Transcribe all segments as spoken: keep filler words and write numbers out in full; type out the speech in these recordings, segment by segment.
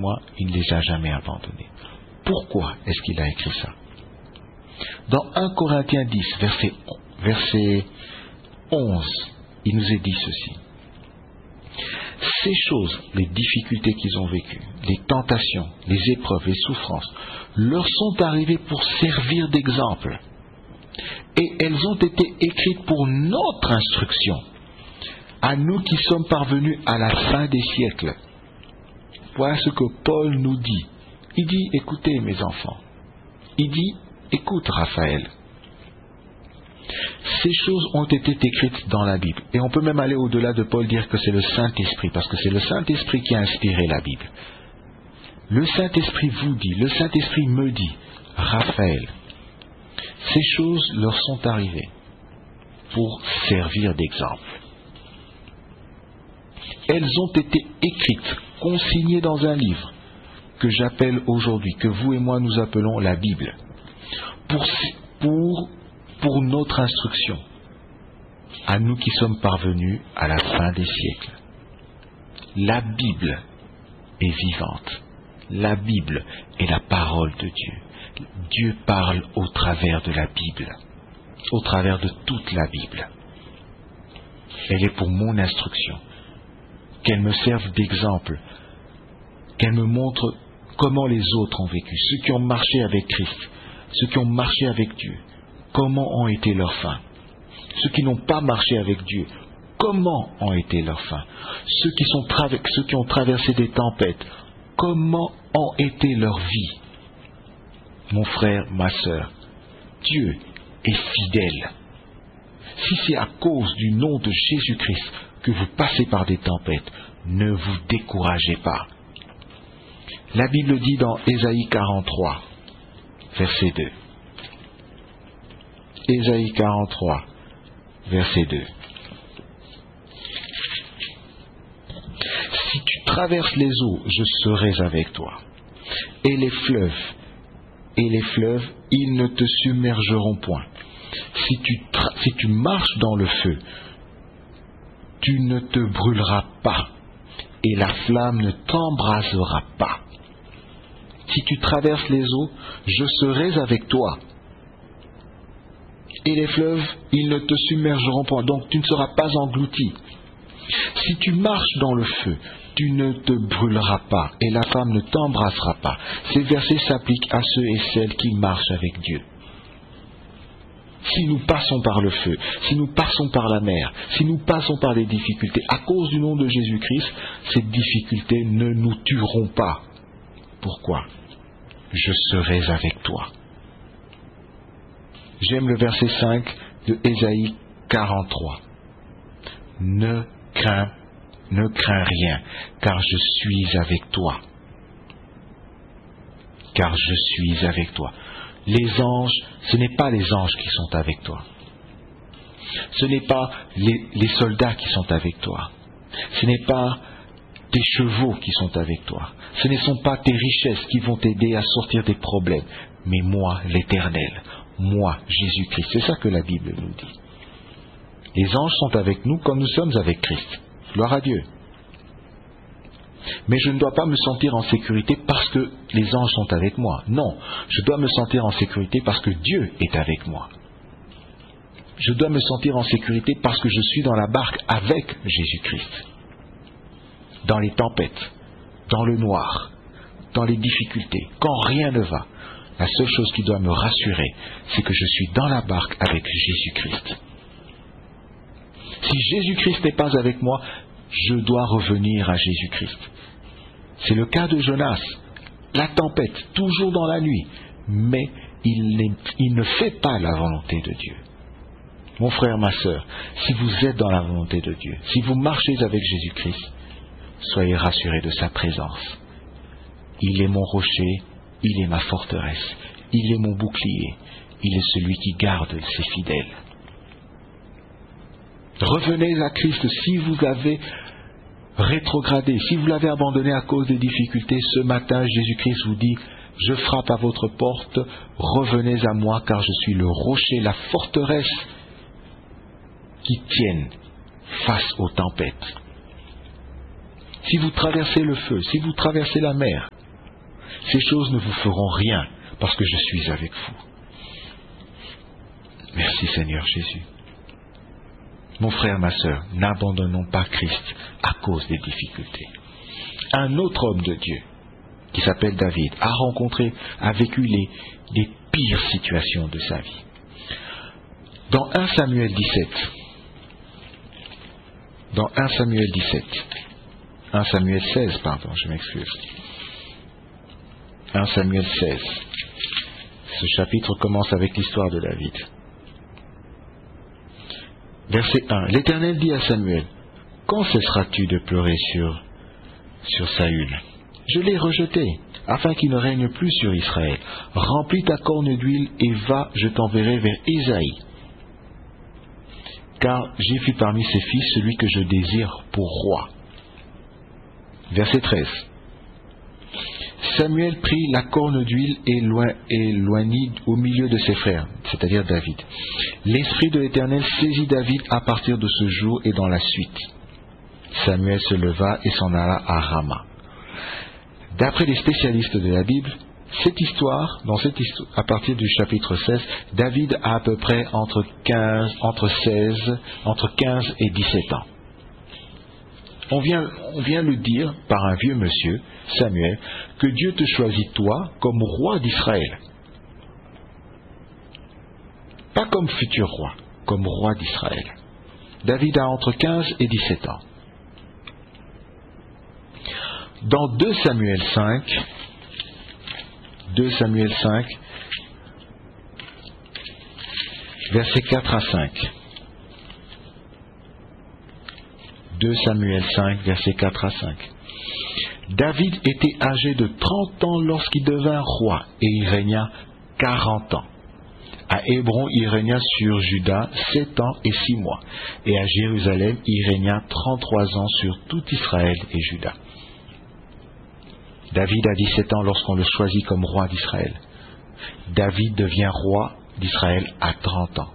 moi, il ne les a jamais abandonnés. Pourquoi est-ce qu'il a écrit ça? Dans premier Corinthiens dix, verset, verset onze, il nous est dit ceci. Ces choses, les difficultés qu'ils ont vécues, les tentations, les épreuves, les souffrances, leur sont arrivées pour servir d'exemple. Et elles ont été écrites pour notre instruction, à nous qui sommes parvenus à la fin des siècles. Voilà ce que Paul nous dit. Il dit, écoutez mes enfants. Il dit, écoute Raphaël. Ces choses ont été écrites dans la Bible. Et on peut même aller au-delà de Paul, dire que c'est le Saint-Esprit, parce que c'est le Saint-Esprit qui a inspiré la Bible. Le Saint-Esprit vous dit, le Saint-Esprit me dit, Raphaël, ces choses leur sont arrivées pour servir d'exemple. Elles ont été écrites, consignées dans un livre, que j'appelle aujourd'hui, que vous et moi nous appelons la Bible, pour, pour, pour notre instruction, à nous qui sommes parvenus à la fin des siècles. La Bible est vivante. La Bible est la parole de Dieu. Dieu parle au travers de la Bible, au travers de toute la Bible. Elle est pour mon instruction, qu'elle me serve d'exemple, qu'elle me montre comment les autres ont vécu, ceux qui ont marché avec Christ, ceux qui ont marché avec Dieu, comment ont été leurs fins. Ceux qui n'ont pas marché avec Dieu, comment ont été leurs fins. Ceux qui, sont tra- ceux qui ont traversé des tempêtes, comment ont été leurs vies. Mon frère, ma sœur, Dieu est fidèle. Si c'est à cause du nom de Jésus-Christ que vous passez par des tempêtes, ne vous découragez pas. La Bible dit dans Ésaïe quarante-trois, verset deux. Ésaïe quarante-trois, verset deux. Si tu traverses les eaux, je serai avec toi. Et les fleuves, et les fleuves, ils ne te submergeront point. Si tu, tra- si tu marches dans le feu, tu ne te brûleras pas, et la flamme ne t'embrasera pas. Si tu traverses les eaux, je serai avec toi. Et les fleuves, ils ne te submergeront point, donc tu ne seras pas englouti. Si tu marches dans le feu, tu ne te brûleras pas, et la flamme ne t'embrassera pas. Ces versets s'appliquent à ceux et celles qui marchent avec Dieu. Si nous passons par le feu, si nous passons par la mer, si nous passons par les difficultés, à cause du nom de Jésus-Christ, ces difficultés ne nous tueront pas. Pourquoi? Je serai avec toi. J'aime le verset cinq de Ésaïe quarante-trois. Ne crains, ne crains rien, car je suis avec toi. Car je suis avec toi. Les anges, ce n'est pas les anges qui sont avec toi. Ce n'est pas les, les soldats qui sont avec toi. Ce n'est pas tes chevaux qui sont avec toi. Ce ne sont pas tes richesses qui vont t'aider à sortir des problèmes. Mais moi, l'Éternel, moi, Jésus-Christ. C'est ça que la Bible nous dit. Les anges sont avec nous comme nous sommes avec Christ. Gloire à Dieu. Mais je ne dois pas me sentir en sécurité parce que les anges sont avec moi. Non, je dois me sentir en sécurité parce que Dieu est avec moi. Je dois me sentir en sécurité parce que je suis dans la barque avec Jésus-Christ. Dans les tempêtes, dans le noir, dans les difficultés, quand rien ne va, la seule chose qui doit me rassurer, c'est que je suis dans la barque avec Jésus-Christ. Si Jésus-Christ n'est pas avec moi, je dois revenir à Jésus-Christ. C'est le cas de Jonas. La tempête, toujours dans la nuit, mais il, il ne fait pas la volonté de Dieu. Mon frère, ma sœur, si vous êtes dans la volonté de Dieu, si vous marchez avec Jésus-Christ, soyez rassurés de sa présence. Il est mon rocher, il est ma forteresse, il est mon bouclier, il est celui qui garde ses fidèles. Revenez à Christ si vous avez rétrogradé, si vous l'avez abandonné à cause des difficultés. Ce matin, Jésus-Christ vous dit, je frappe à votre porte, revenez à moi car je suis le rocher, la forteresse qui tienne face aux tempêtes. si vous traversez le feu, si vous traversez la mer, ces choses ne vous feront rien parce que je suis avec vous. Merci Seigneur Jésus. Mon frère, ma sœur, n'abandonnons pas Christ à cause des difficultés. Un autre homme de Dieu, qui s'appelle David, a rencontré, a vécu les, les pires situations de sa vie. Dans un Samuel dix-sept, dans un Samuel dix-sept, un Samuel seize, pardon, je m'excuse. un Samuel seize. Ce chapitre commence avec l'histoire de David. Verset un. L'Éternel dit à Samuel, « Quand cesseras-tu de pleurer sur, sur Saül ? Je l'ai rejeté, afin qu'il ne règne plus sur Israël. Remplis ta corne d'huile et va, je t'enverrai vers Ésaïe. Car j'ai fait parmi ses fils celui que je désire pour roi. » Verset treize. Samuel prit la corne d'huile et éloignit au milieu de ses frères, c'est-à-dire David. L'Esprit de l'Éternel saisit David à partir de ce jour et dans la suite. Samuel se leva et s'en alla à Rama. D'après les spécialistes de la Bible, cette histoire, dans cette histoire, à partir du chapitre seize, David a à peu près entre quinze, entre seize, entre quinze et dix-sept ans. On vient, on vient le dire par un vieux monsieur, Samuel, que Dieu te choisit toi comme roi d'Israël. Pas comme futur roi, comme roi d'Israël. David a entre quinze et dix-sept ans. Dans deux Samuel cinq, deux Samuel cinq, versets quatre à cinq. deux Samuel cinq, versets quatre à cinq. David était âgé de trente ans lorsqu'il devint roi, et il régna quarante ans. À Hébron, il régna sur Juda sept ans et six mois, et à Jérusalem, il régna trente-trois ans sur tout Israël et Juda. David a dix-sept ans lorsqu'on le choisit comme roi d'Israël. David devient roi d'Israël à trente ans.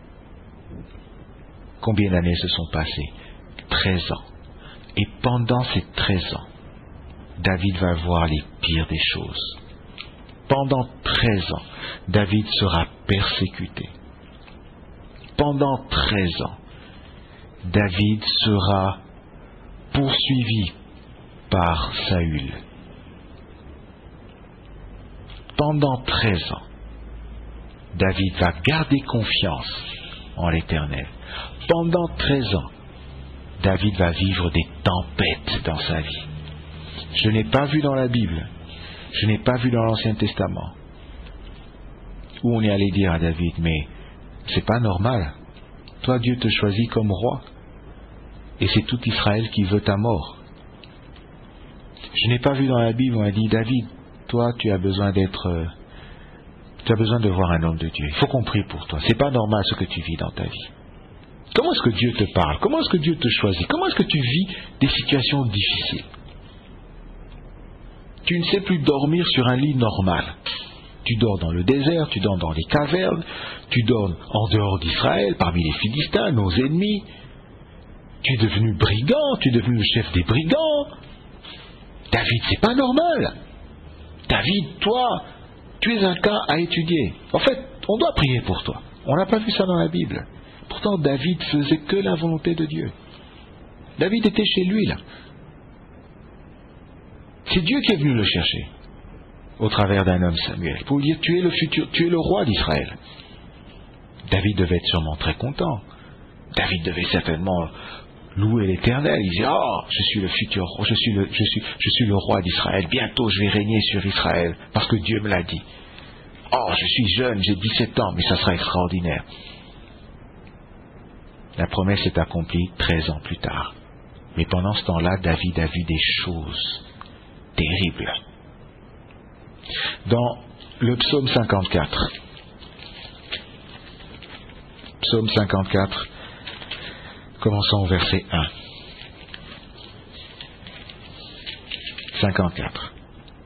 Combien d'années se sont passées ? treize ans. Et pendant ces treize ans, David va voir les pires des choses. Pendant treize ans, David sera persécuté. Pendant treize ans, David sera poursuivi par Saül. Pendant treize ans, David va garder confiance en l'Éternel. Pendant treize ans, David va vivre des tempêtes dans sa vie. Je n'ai pas vu dans la Bible, je n'ai pas vu dans l'Ancien Testament, où on est allé dire à David, mais c'est pas normal. Toi, Dieu te choisit comme roi, et c'est tout Israël qui veut ta mort. Je n'ai pas vu dans la Bible où on a dit, David, toi, tu as besoin d'être, euh, tu as besoin de voir un homme de Dieu. Il faut qu'on prie pour toi. C'est pas normal ce que tu vis dans ta vie. Comment est-ce que Dieu te parle? Comment est-ce que Dieu te choisit? Comment est-ce que tu vis des situations difficiles? Tu ne sais plus dormir sur un lit normal. Tu dors dans le désert, tu dors dans les cavernes, tu dors en dehors d'Israël, parmi les Philistins, nos ennemis. Tu es devenu brigand, tu es devenu le chef des brigands. David, c'est pas normal. David, toi, tu es un cas à étudier. En fait, on doit prier pour toi. On n'a pas vu ça dans la Bible. Pourtant, David faisait que la volonté de Dieu. David était chez lui, là. C'est Dieu qui est venu le chercher, au travers d'un homme Samuel, pour lui dire, tu es le futur, tu es le roi d'Israël. David devait être sûrement très content. David devait certainement louer l'Éternel. Il disait, oh, je suis le futur, je suis le, je suis, je suis le roi d'Israël. Bientôt, je vais régner sur Israël, parce que Dieu me l'a dit. Oh, je suis jeune, j'ai dix-sept ans, mais ça sera extraordinaire. La promesse est accomplie treize ans plus tard. Mais pendant ce temps-là, David a vu des choses terribles. Dans le psaume cinquante-quatre, psaume cinquante-quatre, commençons au verset un. cinquante-quatre.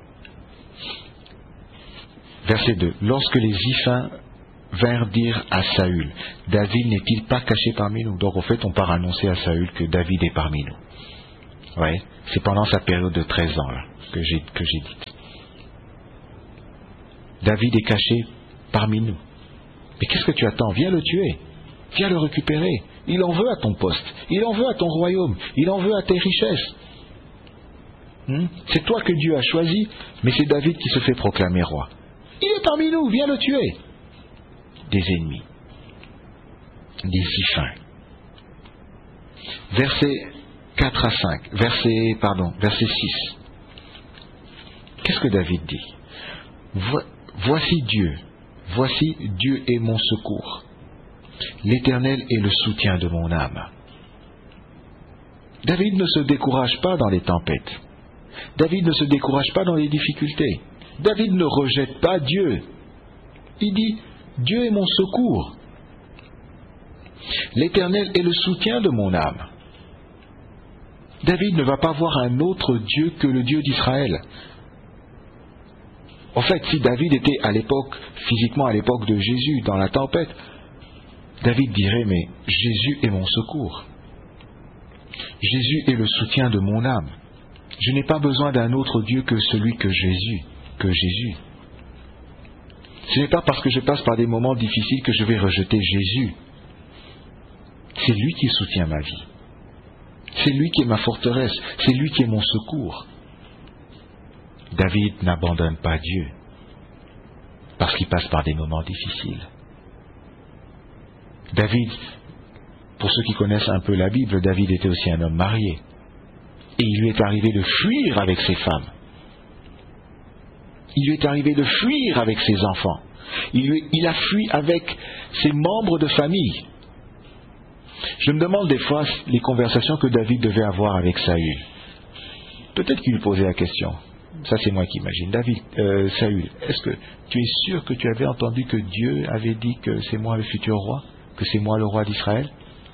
Verset deux. Lorsque les Ziphins vinrent dire à Saül, David n'est-il pas caché parmi nous? Donc en fait, on part annoncer à Saül que David est parmi nous. Ouais, c'est pendant sa période de treize ans là, que j'ai que j'ai dit. David est caché parmi nous. Mais qu'est-ce que tu attends? Viens le tuer. Viens le récupérer. Il en veut à ton poste. Il en veut à ton royaume. Il en veut à tes richesses. Hmm? C'est toi que Dieu a choisi, mais c'est David qui se fait proclamer roi. Il est parmi nous. Viens le tuer. Des ennemis. Des si fins. Versets quatre à cinq. Verset, pardon, verset six. Qu'est-ce que David dit? Vo- Voici Dieu. Voici Dieu est mon secours. L'Éternel est le soutien de mon âme. David ne se décourage pas dans les tempêtes. David ne se décourage pas dans les difficultés. David ne rejette pas Dieu. Il dit, Dieu est mon secours. L'Éternel est le soutien de mon âme. David ne va pas voir un autre Dieu que le Dieu d'Israël. En fait, si David était à l'époque, physiquement à l'époque de Jésus, dans la tempête, David dirait, mais Jésus est mon secours. Jésus est le soutien de mon âme. Je n'ai pas besoin d'un autre Dieu que celui que Jésus, que Jésus. Ce n'est pas parce que je passe par des moments difficiles que je vais rejeter Jésus. C'est lui qui soutient ma vie. C'est lui qui est ma forteresse. C'est lui qui est mon secours. David n'abandonne pas Dieu parce qu'il passe par des moments difficiles. David, pour ceux qui connaissent un peu la Bible, David était aussi un homme marié. Et il lui est arrivé de fuir avec ses femmes. Il lui est arrivé de fuir avec ses enfants. Il, lui, il a fui avec ses membres de famille. Je me demande des fois les conversations que David devait avoir avec Saül. Peut-être qu'il lui posait la question. Ça, c'est moi qui imagine. David, euh, Saül, est-ce que tu es sûr que tu avais entendu que Dieu avait dit que c'est moi le futur roi, que c'est moi le roi d'Israël?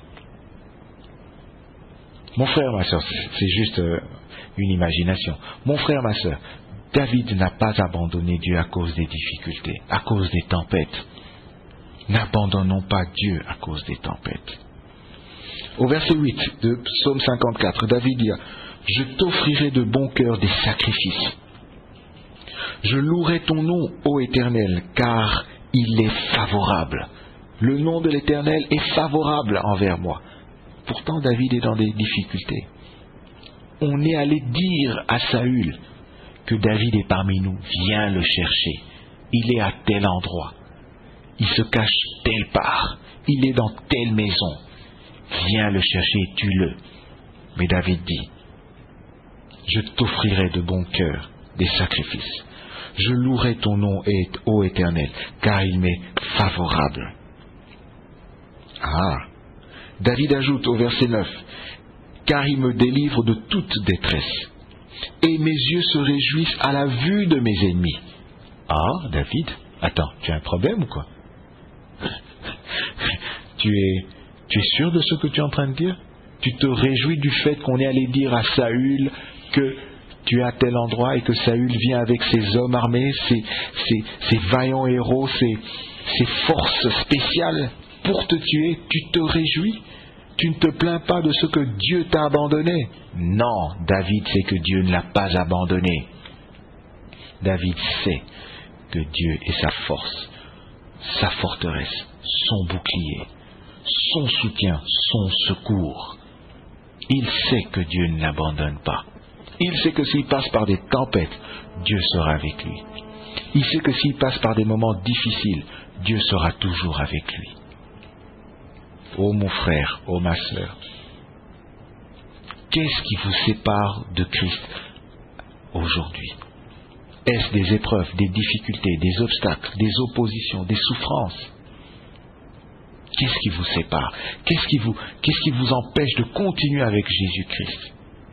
Mon frère, ma soeur, c'est juste euh, une imagination. Mon frère, ma soeur, David n'a pas abandonné Dieu à cause des difficultés, à cause des tempêtes. N'abandonnons pas Dieu à cause des tempêtes. Au verset huit de Psaume cinquante-quatre, David dit, « Je t'offrirai de bon cœur des sacrifices. Je louerai ton nom, ô Éternel, car il est favorable. Le nom de l'Éternel est favorable envers moi. » Pourtant, David est dans des difficultés. On est allé dire à Saül que David est parmi nous. Viens le chercher. Il est à tel endroit. Il se cache telle part. Il est dans telle maison. Viens le chercher et tue-le. Mais David dit, je t'offrirai de bon cœur des sacrifices. Je louerai ton nom, ô Éternel, car il m'est favorable. Ah, David ajoute au verset neuf, car il me délivre de toute détresse, et mes yeux se réjouissent à la vue de mes ennemis. Ah, David, attends, tu as un problème ou quoi? tu es, tu es sûr de ce que tu es en train de dire? Tu te réjouis du fait qu'on est allé dire à Saül que tu es à tel endroit et que Saül vient avec ses hommes armés, ses, ses, ses vaillants héros, ses, ses forces spéciales pour te tuer? Tu te réjouis? Tu ne te plains pas de ce que Dieu t'a abandonné? Non, David sait que Dieu ne l'a pas abandonné. David sait que Dieu est sa force, sa forteresse, son bouclier, son soutien, son secours. Il sait que Dieu ne l'abandonne pas. Il sait que s'il passe par des tempêtes, Dieu sera avec lui. Il sait que s'il passe par des moments difficiles, Dieu sera toujours avec lui. Ô mon frère, ô ma sœur, qu'est-ce qui vous sépare de Christ aujourd'hui? Est-ce des épreuves, des difficultés, des obstacles, des oppositions, des souffrances? Qu'est-ce qui vous sépare? Qu'est-ce qui vous, qu'est-ce qui vous empêche de continuer avec Jésus-Christ?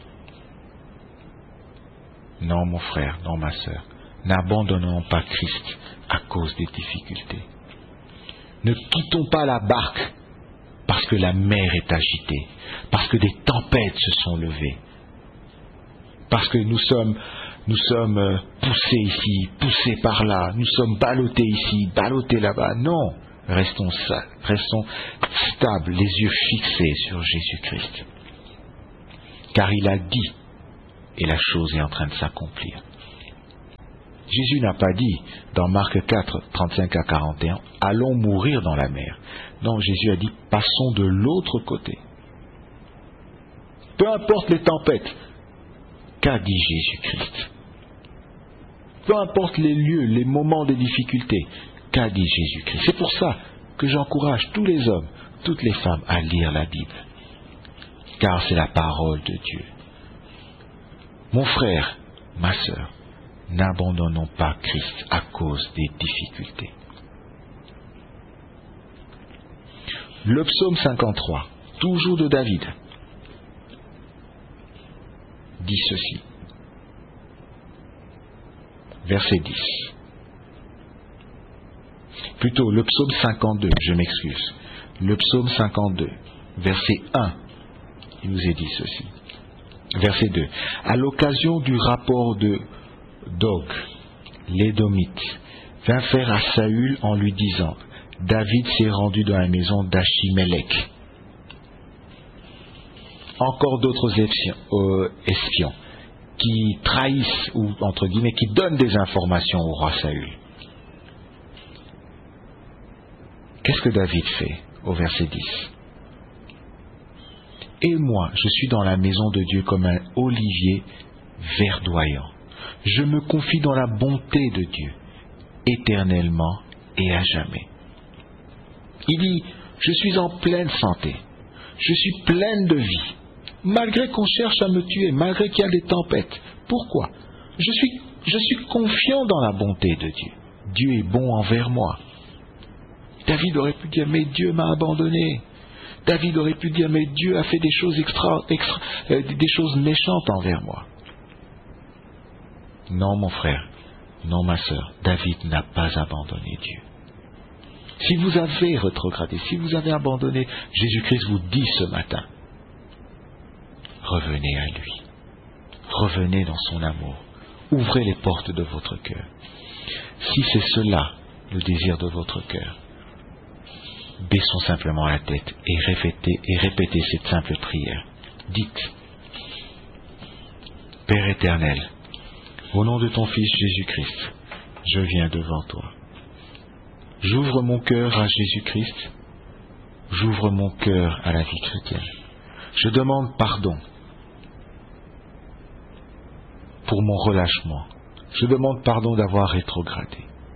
Non, mon frère, non, ma sœur, n'abandonnons pas Christ à cause des difficultés. Ne quittons pas la barque parce que la mer est agitée, parce que des tempêtes se sont levées, parce que nous sommes, nous sommes poussés ici, poussés par là, nous sommes ballottés ici, ballottés là-bas. Non, restons, restons stables, les yeux fixés sur Jésus-Christ. Car il a dit et la chose est en train de s'accomplir. Jésus n'a pas dit, dans Marc quatre, trente-cinq à quarante et un, « Allons mourir dans la mer ». Non, Jésus a dit, « Passons de l'autre côté ». Peu importe les tempêtes, qu'a dit Jésus-Christ? Peu importe les lieux, les moments de difficulté, qu'a dit Jésus-Christ? C'est pour ça que j'encourage tous les hommes, toutes les femmes à lire la Bible, car c'est la parole de Dieu. Mon frère, ma sœur, n'abandonnons pas Christ à cause des difficultés. Le psaume cinquante-trois, toujours de David, dit ceci. Verset dix. Plutôt, le psaume cinquante-deux, je m'excuse. Le psaume cinquante-deux, verset un, il nous est dit ceci. Verset deux. À l'occasion du rapport de Dog, l'Édomite, vint faire à Saül en lui disant, David s'est rendu dans la maison d'Achimélec. Encore d'autres espions, euh, espions qui trahissent, ou entre guillemets, qui donnent des informations au roi Saül. Qu'est-ce que David fait au verset dix? Et moi, je suis dans la maison de Dieu comme un olivier verdoyant. Je me confie dans la bonté de Dieu, éternellement et à jamais. Il dit, je suis en pleine santé, je suis pleine de vie, malgré qu'on cherche à me tuer, malgré qu'il y a des tempêtes. Pourquoi? Je suis, je suis confiant dans la bonté de Dieu. Dieu est bon envers moi. David aurait pu dire, mais Dieu m'a abandonné. David aurait pu dire, mais Dieu a fait des choses extra, extra euh, des choses méchantes envers moi. Non, mon frère, non, ma sœur, David n'a pas abandonné Dieu. Si vous avez rétrogradé, si vous avez abandonné, Jésus-Christ vous dit ce matin, revenez à lui. Revenez dans son amour. Ouvrez les portes de votre cœur. Si c'est cela, le désir de votre cœur, baissons simplement la tête et répétez, et répétez cette simple prière. Dites, Père éternel, au nom de ton Fils Jésus-Christ, je viens devant toi. J'ouvre mon cœur à Jésus-Christ, j'ouvre mon cœur à la vie chrétienne. Je demande pardon pour mon relâchement. Je demande pardon d'avoir rétrogradé.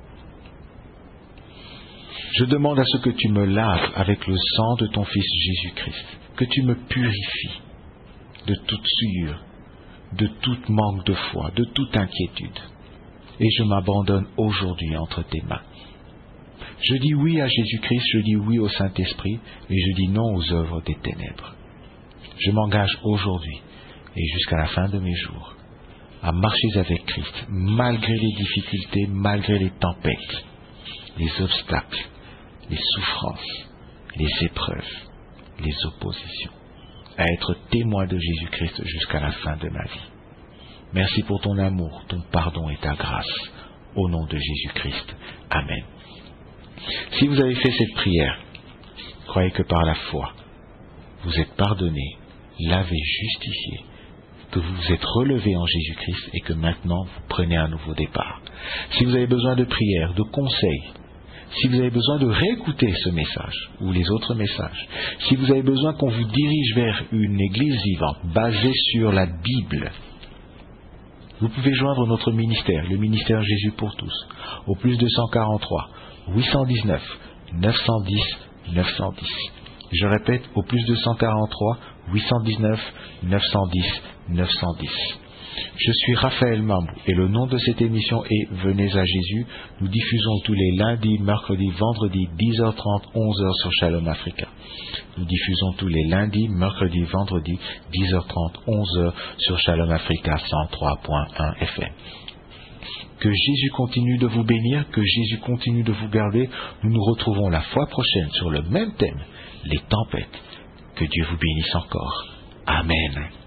Je demande à ce que tu me laves avec le sang de ton Fils Jésus-Christ, que tu me purifies de toute souillure, de tout manque de foi, de toute inquiétude. Et je m'abandonne aujourd'hui entre tes mains. Je dis oui à Jésus-Christ, je dis oui au Saint-Esprit, et je dis non aux œuvres des ténèbres. Je m'engage aujourd'hui et jusqu'à la fin de mes jours à marcher avec Christ, malgré les difficultés, malgré les tempêtes, les obstacles, les souffrances, les épreuves, les oppositions, à être témoin de Jésus-Christ jusqu'à la fin de ma vie. Merci pour ton amour, ton pardon et ta grâce. Au nom de Jésus-Christ. Amen. Si vous avez fait cette prière, croyez que par la foi, vous êtes pardonné, lavé, justifié, que vous vous êtes relevé en Jésus-Christ et que maintenant vous prenez un nouveau départ. Si vous avez besoin de prières, de conseils, si vous avez besoin de réécouter ce message ou les autres messages, si vous avez besoin qu'on vous dirige vers une église vivante basée sur la Bible, vous pouvez joindre notre ministère, le ministère Jésus pour tous, au plus deux cent quarante-trois, huit cent dix-neuf, neuf cent dix, neuf cent dix. Je répète, au plus deux cent quarante-trois, huit cent dix-neuf, neuf cent dix, neuf cent dix. Je suis Raphaël Mambou et le nom de cette émission est Venez à Jésus. Nous diffusons tous les lundis, mercredis, vendredis, dix heures trente, onze heures sur Shalom Africa. Nous diffusons tous les lundis, mercredis, vendredis, dix heures trente, onze heures sur Shalom Africa cent trois point un F M. Que Jésus continue de vous bénir, que Jésus continue de vous garder. Nous nous retrouvons la fois prochaine sur le même thème, les tempêtes. Que Dieu vous bénisse encore. Amen.